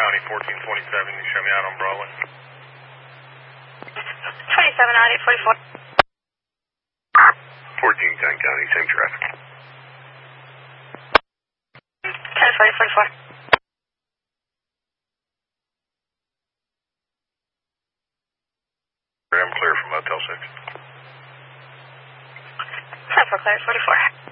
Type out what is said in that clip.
County 1427, you show me out on Broadway. 27 out 844. 1410 County, same traffic. 104044. I'm clear from Motel 6. 10 for clear 44.